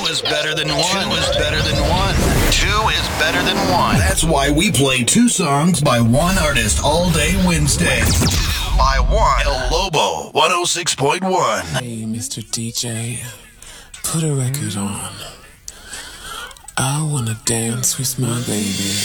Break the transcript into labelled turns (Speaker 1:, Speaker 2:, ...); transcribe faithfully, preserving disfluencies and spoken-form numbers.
Speaker 1: is better than one. Two is better than one. Two is better than one.
Speaker 2: That's why we play two songs by one artist all day Wednesday.
Speaker 1: By one. El Lobo, one oh six point one.
Speaker 3: Hey, Mister D J, put a record on. I wanna dance with my baby.